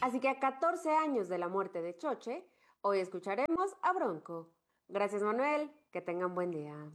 Así que a 14 años de la muerte de Choche, hoy escucharemos a Bronco. Gracias, Manuel. Que tengan buen día.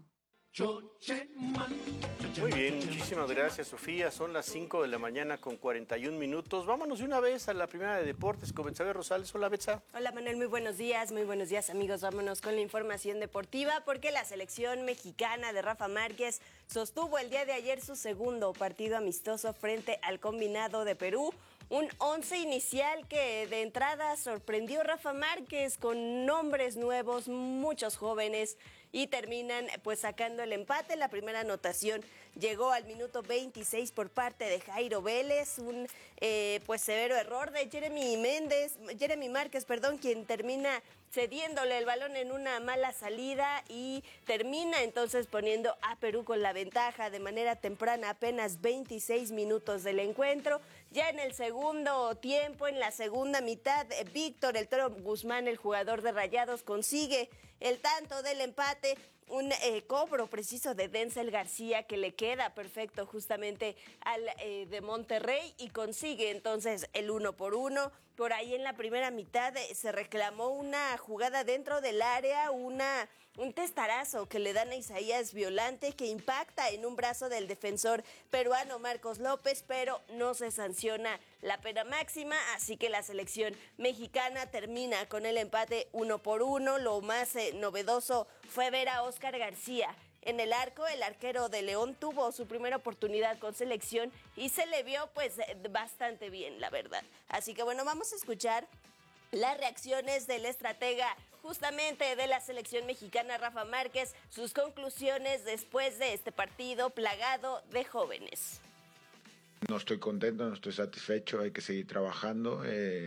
Muy bien, muchísimas gracias, Sofía. Son las 5 de la mañana con 41 minutos. Vámonos de una vez a la primera de deportes con Betsabe Rosales. Hola, Betsa. Hola, Manuel, muy buenos días, amigos. Vámonos con la información deportiva porque la selección mexicana de Rafa Márquez sostuvo el día de ayer su segundo partido amistoso frente al combinado de Perú. Un 11 inicial que de entrada sorprendió a Rafa Márquez con nombres nuevos, muchos jóvenes, y terminan pues sacando el empate. La primera anotación llegó al minuto 26 por parte de Jairo Vélez, un pues severo error de Jeremy Márquez, quien termina cediéndole el balón en una mala salida y termina entonces poniendo a Perú con la ventaja de manera temprana, apenas 26 minutos del encuentro. Ya en el segundo tiempo, en la segunda mitad, Víctor El Toro Guzmán, el jugador de Rayados, consigue el tanto del empate. Un cobro preciso de Denzel García que le queda perfecto justamente al de Monterrey y consigue entonces el 1-1. Por ahí en la primera mitad se reclamó una jugada dentro del área, un testarazo que le dan a Isaías Violante que impacta en un brazo del defensor peruano Marcos López, pero no se sanciona la pena máxima, así que la selección mexicana termina con el empate 1-1. Lo más novedoso fue ver a Oscar García en el arco. El arquero de León tuvo su primera oportunidad con selección y se le vio pues bastante bien, la verdad. Así que bueno, vamos a escuchar las reacciones del estratega justamente de la selección mexicana, Rafa Márquez, sus conclusiones después de este partido plagado de jóvenes. No estoy contento, no estoy satisfecho, hay que seguir trabajando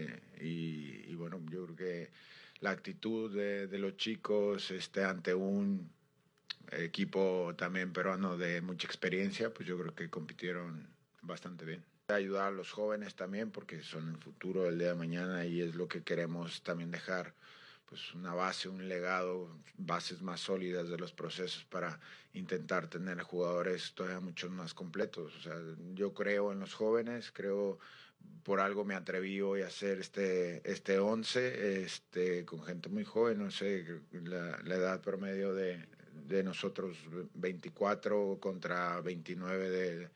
y bueno, yo creo que la actitud de los chicos ante un equipo también peruano de mucha experiencia, pues yo creo que compitieron bastante bien. Ayudar a los jóvenes también porque son el futuro del día de mañana y es lo que queremos también dejar, pues una base, un legado, bases más sólidas de los procesos para intentar tener jugadores todavía mucho más completos. O sea, yo creo en los jóvenes, creo por algo me atreví hoy a hacer este 11 con gente muy joven, no sé, la edad promedio de nosotros 24 contra 29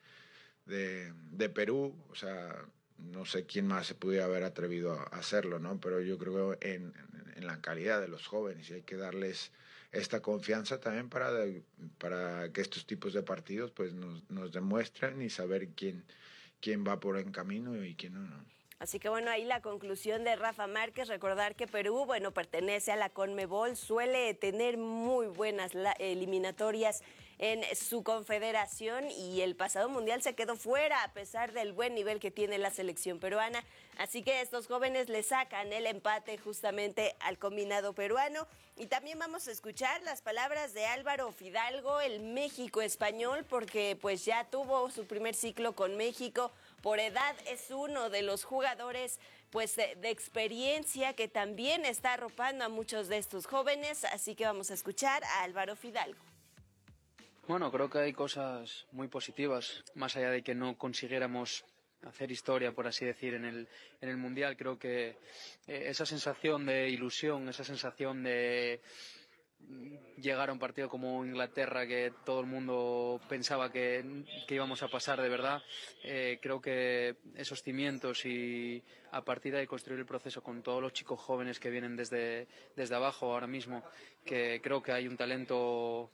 de Perú, o sea, no sé quién más se pudiera haber atrevido a hacerlo, ¿no? Pero yo creo en la calidad de los jóvenes y hay que darles esta confianza también para que estos tipos de partidos pues nos demuestren y saber quién va por buen camino y quién no. Así que bueno, ahí la conclusión de Rafa Márquez, recordar que Perú, pertenece a la CONMEBOL, suele tener muy buenas eliminatorias en su confederación y el pasado mundial se quedó fuera a pesar del buen nivel que tiene la selección peruana. Así que estos jóvenes le sacan el empate justamente al combinado peruano. Y también vamos a escuchar las palabras de Álvaro Fidalgo, el México español, porque pues ya tuvo su primer ciclo con México. Por edad es uno de los jugadores pues de experiencia que también está arropando a muchos de estos jóvenes, así que vamos a escuchar a Álvaro Fidalgo. Bueno, creo que hay cosas muy positivas, más allá de que no consiguiéramos hacer historia, por así decir, en el Mundial. Creo que esa sensación de ilusión, esa sensación de llegar a un partido como Inglaterra, que todo el mundo pensaba que íbamos a pasar de verdad, creo que esos cimientos y a partir de ahí construir el proceso con todos los chicos jóvenes que vienen desde abajo ahora mismo, que creo que hay un talento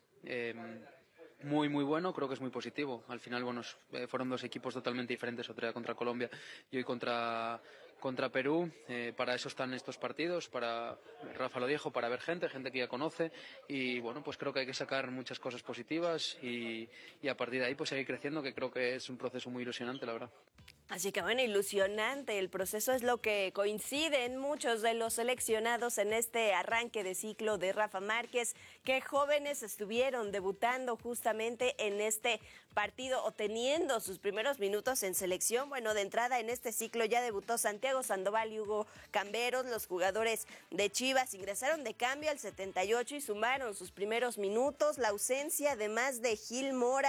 muy muy bueno, creo que es muy positivo. Al final fueron dos equipos totalmente diferentes, otro día contra Colombia y hoy contra Perú. Para eso están estos partidos, para Rafa lo dijo, para ver gente que ya conoce y bueno, pues creo que hay que sacar muchas cosas positivas y a partir de ahí pues seguir creciendo, que creo que es un proceso muy ilusionante, la verdad. Así que bueno, ilusionante el proceso, es lo que coinciden muchos de los seleccionados en este arranque de ciclo de Rafa Márquez, que jóvenes estuvieron debutando justamente en este partido o teniendo sus primeros minutos en selección. Bueno, de entrada en este ciclo ya debutó Santiago Sandoval y Hugo Camberos, los jugadores de Chivas ingresaron de cambio al 78 y sumaron sus primeros minutos. La ausencia además de Gil Mora,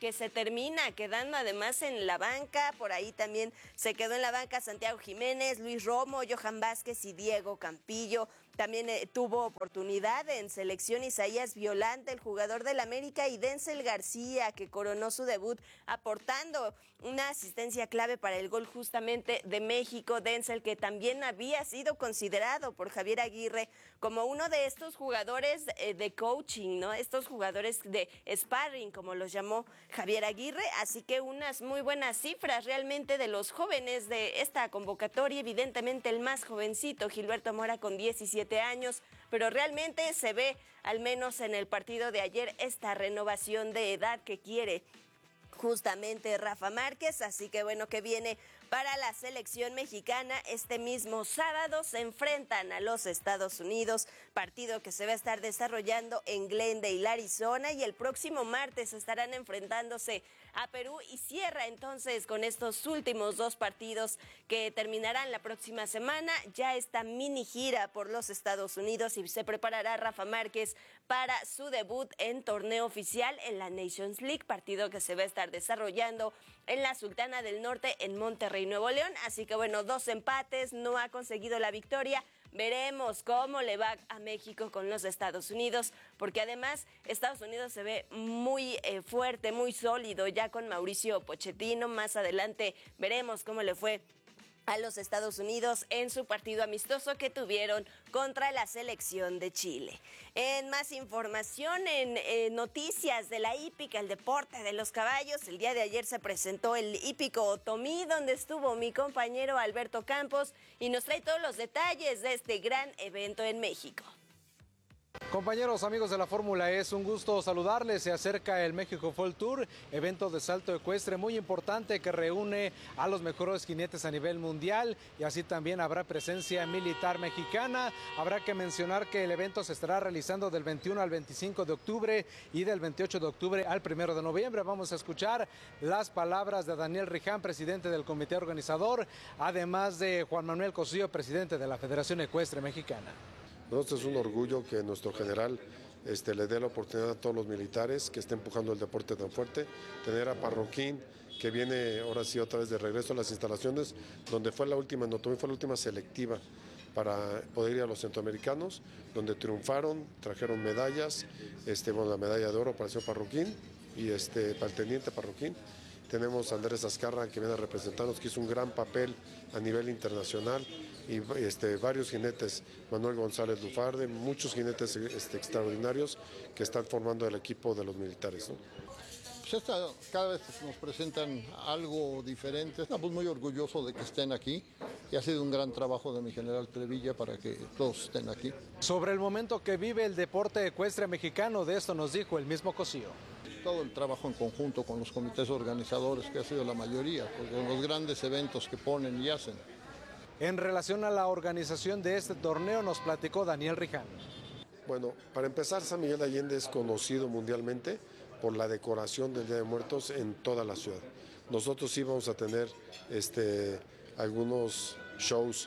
que se termina quedando además en la banca. Por ahí también se quedó en la banca Santiago Jiménez, Luis Romo, Johan Vázquez y Diego Campillo. También tuvo oportunidad en selección Isaías Violante, el jugador del América, y Denzel García, que coronó su debut aportando una asistencia clave para el gol justamente de México. Denzel, que también había sido considerado por Javier Aguirre como uno de estos jugadores de coaching, ¿no? Estos jugadores de sparring, como los llamó Javier Aguirre. Así que unas muy buenas cifras realmente de los jóvenes de esta convocatoria. Evidentemente el más jovencito, Gilberto Mora, con 17 años, pero realmente se ve, al menos en el partido de ayer, esta renovación de edad que quiere justamente Rafa Márquez. Así que bueno, que viene para la selección mexicana. Este mismo sábado se enfrentan a los Estados Unidos, partido que se va a estar desarrollando en Glendale, Arizona, y el próximo martes estarán enfrentándose a Perú, y cierra entonces con estos últimos dos partidos que terminarán la próxima semana ya esta mini gira por los Estados Unidos, y se preparará Rafa Márquez para su debut en torneo oficial en la Nations League, partido que se va a estar desarrollando en la Sultana del Norte en Monterrey, Nuevo León. Así que bueno, 2 empates, no ha conseguido la victoria. Veremos cómo le va a México con los Estados Unidos, porque además Estados Unidos se ve muy fuerte, muy sólido ya con Mauricio Pochettino. Más adelante veremos cómo le fue a los Estados Unidos en su partido amistoso que tuvieron contra la selección de Chile. En más información, en noticias de la hípica, el deporte de los caballos, el día de ayer se presentó el hípico Otomí, donde estuvo mi compañero Alberto Campos y nos trae todos los detalles de este gran evento en México. Compañeros, amigos de la Fórmula E, es un gusto saludarles. Se acerca el México Fall Tour, evento de salto ecuestre muy importante que reúne a los mejores jinetes a nivel mundial, y así también habrá presencia militar mexicana. Habrá que mencionar que el evento se estará realizando del 21 al 25 de octubre y del 28 de octubre al 1 de noviembre. Vamos a escuchar las palabras de Daniel Riján, presidente del comité organizador, además de Juan Manuel Cosío, presidente de la Federación Ecuestre Mexicana. Nosotros es un orgullo que nuestro general le dé la oportunidad a todos los militares que estén empujando el deporte tan fuerte, tener a Parroquín, que viene ahora sí otra vez de regreso a las instalaciones, donde fue la última, en Otomí fue la última selectiva para poder ir a los centroamericanos, donde triunfaron, trajeron medallas, la medalla de oro para el señor Parroquín y para el teniente Parroquín. Tenemos a Andrés Azcarra, que viene a representarnos, que hizo un gran papel a nivel internacional, y varios jinetes, Manuel González Lufarde, muchos jinetes extraordinarios que están formando el equipo de los militares, ¿no? Pues cada vez nos presentan algo diferente. Estamos muy orgullosos de que estén aquí, y ha sido un gran trabajo de mi general Trevilla para que todos estén aquí. Sobre el momento que vive el deporte ecuestre mexicano, de esto nos dijo el mismo Cosío. Todo el trabajo en conjunto con los comités organizadores, que ha sido la mayoría, con los grandes eventos que ponen y hacen. En relación a la organización de este torneo, nos platicó Daniel Riján. Bueno, para empezar, San Miguel de Allende es conocido mundialmente por la decoración del Día de Muertos en toda la ciudad. Nosotros sí vamos a tener algunos shows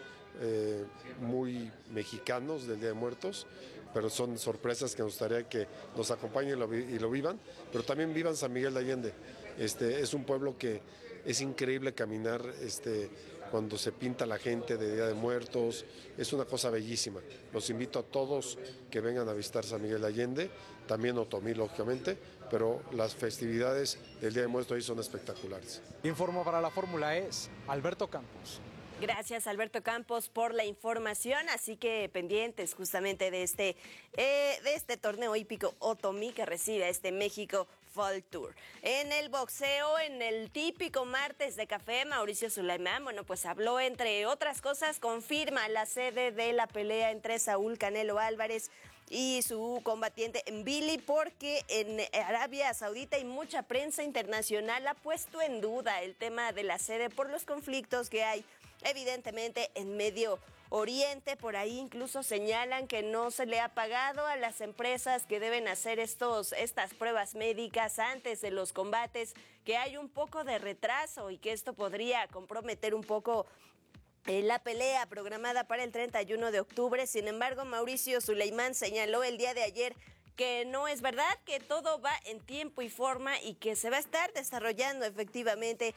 muy mexicanos del Día de Muertos, pero son sorpresas que nos gustaría que nos acompañen y lo vivan, pero también vivan San Miguel de Allende. Es un pueblo que es increíble caminar cuando se pinta la gente de Día de Muertos, es una cosa bellísima. Los invito a todos que vengan a visitar San Miguel de Allende, también Otomí, lógicamente, pero las festividades del Día de Muertos ahí son espectaculares. Informó para la Fórmula E, Alberto Campos. Gracias, Alberto Campos, por la información. Así que pendientes justamente de este torneo hípico Otomí que recibe México Fall Tour. En el boxeo, en el típico martes de café, Mauricio Sulaimán, pues habló, entre otras cosas, confirma la sede de la pelea entre Saúl Canelo Álvarez y su combatiente Billy, porque en Arabia Saudita y mucha prensa internacional ha puesto en duda el tema de la sede por los conflictos que hay evidentemente en Medio Oriente. Por ahí incluso señalan que no se le ha pagado a las empresas que deben hacer estas pruebas médicas antes de los combates, que hay un poco de retraso y que esto podría comprometer un poco la pelea programada para el 31 de octubre. Sin embargo, Mauricio Sulaimán señaló el día de ayer que no es verdad, que todo va en tiempo y forma y que se va a estar desarrollando efectivamente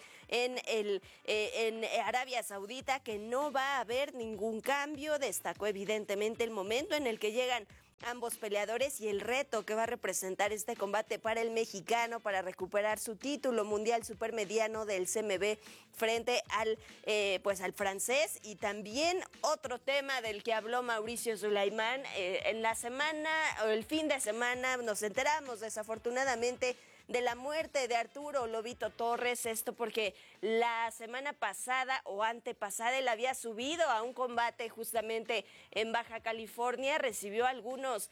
en Arabia Saudita, que no va a haber ningún cambio. Destacó evidentemente el momento en el que llegan ambos peleadores y el reto que va a representar este combate para el mexicano para recuperar su título mundial supermediano del CMB frente al francés. Y también otro tema del que habló Mauricio Sulaimán, en la semana o el fin de semana nos enteramos desafortunadamente de la muerte de Arturo Lobito Torres, esto porque la semana pasada o antepasada él había subido a un combate justamente en Baja California, recibió algunos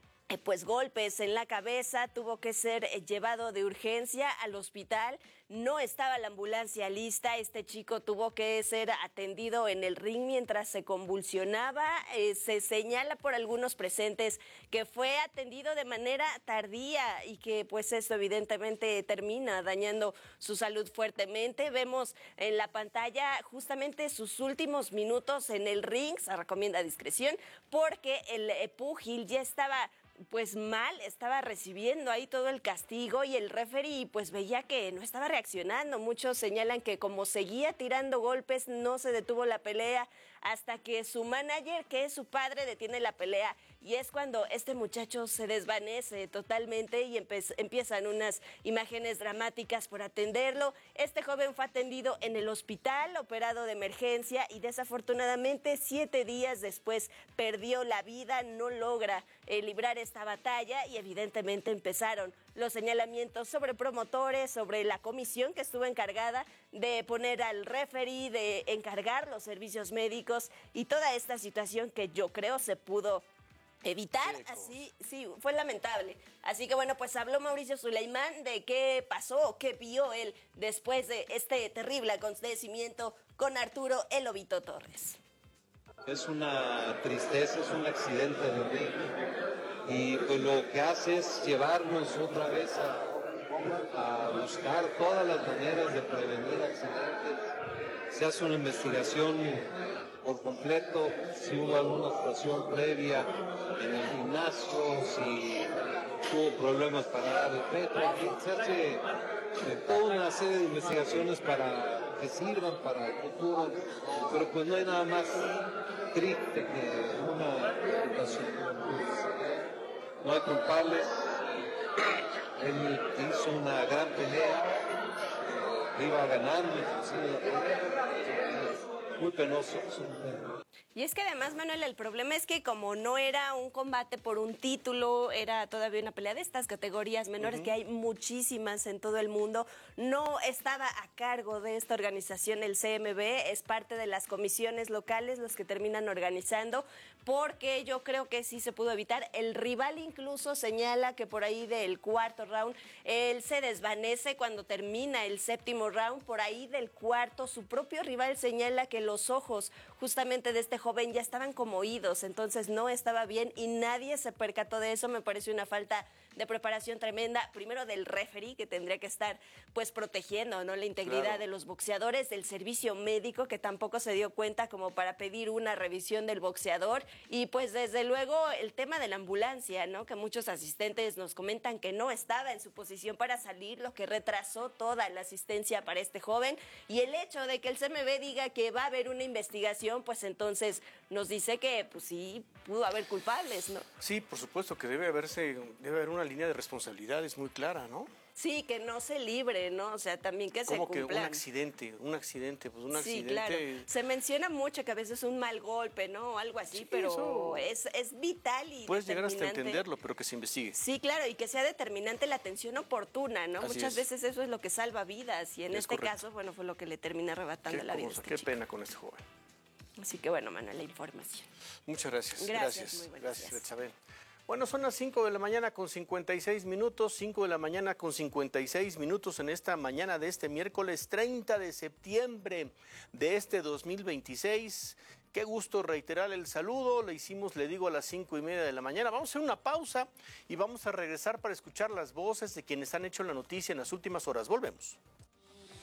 golpes en la cabeza, tuvo que ser llevado de urgencia al hospital, no estaba la ambulancia lista, este chico tuvo que ser atendido en el ring mientras se convulsionaba, se señala por algunos presentes que fue atendido de manera tardía y que pues esto evidentemente termina dañando su salud fuertemente. Vemos en la pantalla justamente sus últimos minutos en el ring, se recomienda discreción porque el púgil ya estaba pues mal, estaba recibiendo ahí todo el castigo y el referee pues veía que no estaba reaccionando. Muchos señalan que como seguía tirando golpes no se detuvo la pelea hasta que su manager, que es su padre, detiene la pelea y es cuando este muchacho se desvanece totalmente y empiezan unas imágenes dramáticas por atenderlo. Este joven fue atendido en el hospital, operado de emergencia y desafortunadamente 7 días después perdió la vida, no logra librar esta batalla y evidentemente empezaron los señalamientos sobre promotores, sobre la comisión que estuvo encargada de poner al referee, de encargar los servicios médicos y toda esta situación que yo creo se pudo evitar. Así, sí, fue lamentable. Así que bueno, pues habló Mauricio Sulaimán de qué pasó, qué vio él después de este terrible acontecimiento con Arturo El Lobito Torres. Es una tristeza, es un accidente de ring y pues lo que hace es llevarnos otra vez a buscar todas las maneras de prevenir accidentes. Se hace una investigación por completo, si hubo alguna actuación previa en el gimnasio, si tuvo problemas para dar el pecho, se hace toda una serie de investigaciones para que sirvan para el futuro, pero pues no hay nada más triste que una situación. No hay culpables, él hizo una gran pelea, iba ganando, muy penoso. Y es que además, Manuel, el problema es que como no era un combate por un título, era todavía una pelea de estas categorías menores, que hay muchísimas en todo el mundo, no estaba a cargo de esta organización el CMB, es parte de las comisiones locales los que terminan organizando, porque yo creo que sí se pudo evitar. El rival incluso señala que por ahí del 4º round, él se desvanece cuando termina el 7º round, por ahí del 4º, su propio rival señala que los ojos justamente de este joven ya estaban como oídos, entonces no estaba bien y nadie se percató de eso. Me parece una falta de preparación tremenda, primero del referee, que tendría que estar pues protegiendo, ¿no?, la integridad de los boxeadores, del servicio médico, que tampoco se dio cuenta como para pedir una revisión del boxeador, y pues desde luego el tema de la ambulancia, ¿no?, que muchos asistentes nos comentan que no estaba en su posición para salir, lo que retrasó toda la asistencia para este joven, y el hecho de que el CMB diga que va a haber una investigación, pues entonces nos dice que pues sí pudo haber culpables, ¿no? Sí, por supuesto que debe haber una línea de responsabilidades muy clara, ¿no? Sí, que no se libre, ¿no? O sea, también que se cumplan. cumplan. Como que un accidente, pues un accidente. Sí, claro. Se menciona mucho que a veces es un mal golpe, ¿no? O algo así, sí, pero es vital y puedes llegar hasta entenderlo, pero que se investigue. Sí, claro, y que sea determinante la atención oportuna, ¿no? Así Muchas es. veces eso es lo que salva vidas y en este correcto. caso, bueno, fue lo que le termina arrebatando la vida a este Qué chico. pena con este joven. Así que bueno, Manuel, la información. Muchas gracias. Gracias, muy buenos Gracias, días. Betsabel. Bueno, son las 5 de la mañana con 56 minutos, 5 de la mañana con 56 minutos en esta mañana de este miércoles 30 de septiembre de este 2026. Qué gusto reiterar el saludo, le digo a las 5:30 de la mañana. Vamos a hacer una pausa y vamos a regresar para escuchar las voces de quienes han hecho la noticia en las últimas horas. Volvemos.